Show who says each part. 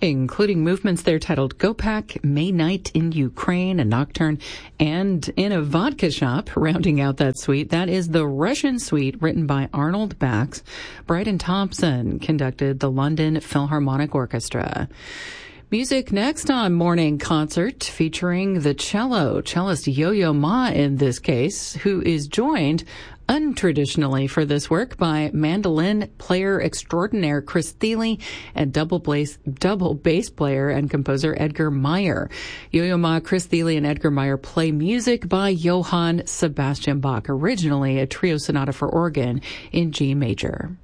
Speaker 1: including movements there titled Gopak, May Night in Ukraine, a nocturne, and In a Vodka Shop. Rounding out that suite, that is the Russian Suite, written by Arnold Bax. Bryden Thompson conducted the London Philharmonic Orchestra. Music next on Morning Concert, featuring the cellist Yo-Yo Ma in this case, who is joined untraditionally for this work by mandolin player extraordinaire Chris Thile and double bass player and composer Edgar Meyer. Yo-Yo Ma, Chris Thile, and Edgar Meyer play music by Johann Sebastian Bach, originally a trio sonata for organ in G major.